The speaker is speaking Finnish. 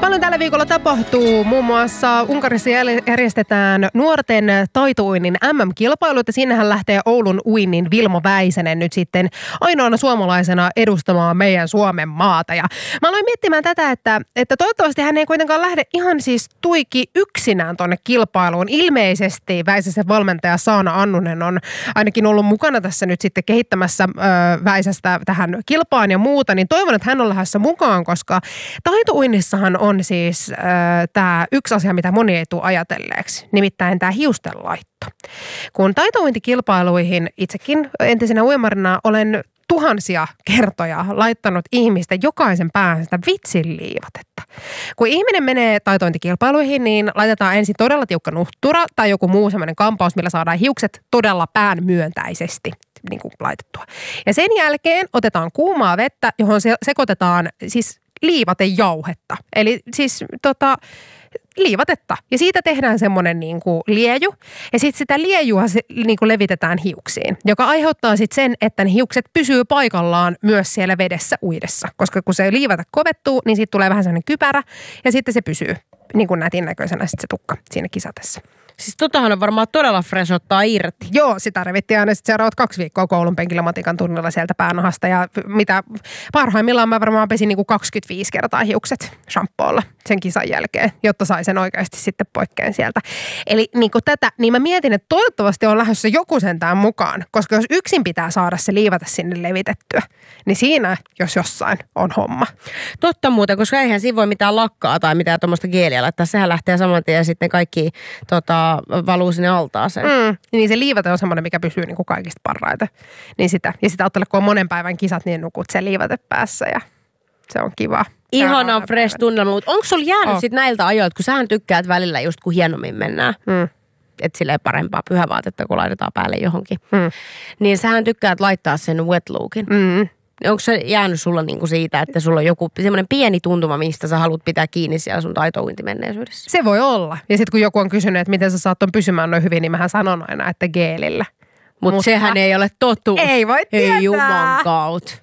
Paljon tällä viikolla tapahtuu. Muun muassa Unkarissa järjestetään nuorten taitouinnin MM-kilpailut ja sinnehän lähtee Oulun uinnin Vilmo Väisänen nyt sitten ainoana suomalaisena edustamaan meidän Suomen maata. Ja mä aloin miettimään tätä, että toivottavasti hän ei kuitenkaan lähde ihan siis tuiki yksinään tonne kilpailuun. Ilmeisesti Väisäsen valmentaja Saana Annunen on ainakin ollut mukana tässä nyt sitten kehittämässä Väisästä tähän kilpaan ja muuta, niin toivon, että hän on lähdössä mukaan, koska taitouinnissahan on siis tämä yksi asia, mitä moni ei tule ajatelleeksi, nimittäin tämä hiustenlaitto. Kun taitouintikilpailuihin itsekin entisenä uimarina olen tuhansia kertoja laittanut ihmisten jokaisen päähän sitä vitsinliivatetta. Kun ihminen menee taitointikilpailuihin, niin laitetaan ensin todella tiukka nuhtura tai joku muu semmoinen kampaus, millä saadaan hiukset todella pään myöntäisesti niin kuin laitettua. Ja sen jälkeen otetaan kuumaa vettä, johon sekoitetaan siis liivatejauhetta. Eli siis liivatetta. Ja siitä tehdään semmoinen niin kuin lieju. Ja sitten sitä liejua niin kuin levitetään hiuksiin, joka aiheuttaa sitten sen, että ne hiukset pysyy paikallaan myös siellä vedessä uidessa. Koska kun se liivate kovettuu, niin siitä tulee vähän sellainen kypärä ja sitten se pysyy niin kuin nätin näköisenä sitten se tukka siinä kisatessa. Siis totahan on varmaan todella fresh ottaa irti. Joo, sitä revittiin aina sitten seuraavat 2 viikkoa koulun penkillä matikan tunnilla sieltä päänahasta. Ja mitä parhaimmillaan mä varmaan pesin niin kuin 25 kertaa hiukset shampoolla sen kisan jälkeen, jotta sai sen oikeasti sitten poikkeen sieltä. Eli niin kuin tätä, niin mä mietin, että toivottavasti on lähdössä joku sentään mukaan, koska jos yksin pitää saada se liivata sinne levitettyä, niin siinä, jos jossain, on homma. Totta muuten, koska eihän siinä voi mitään lakkaa tai mitään tuommoista geeliä laittaa. Sehän lähtee saman tien ja sitten kaikki valuu sinne altaaseen. Niin se liivate on semmoinen, mikä pysyy niin kuin kaikista parhaita. Niin sitä. Ja sitä ottele, kun on monen päivän kisat, niin nukut se liivate päässä ja se on kiva. Ihana fresh tunnelma, mutta onko sulla jäänyt sitten näiltä ajoilta, kun sähän tykkäät välillä just kun hienommin mennään. Että silleen parempaa pyhävaatetta, kun laitetaan päälle johonkin. Niin sähän tykkäät laittaa sen wet lookin. Onko se jäänyt sulla niinku siitä, että sulla on joku semmoinen pieni tuntuma, mistä sä haluat pitää kiinni siellä sun taitouintimenneisyydessä? Se voi olla. Ja sitten kun joku on kysynyt, että miten sä saat ton pysymään noin hyvin, niin mähän sanon aina, että geelillä. Mutta sehän ei ole totuus. Ei voi tietää. Ei juman kautta.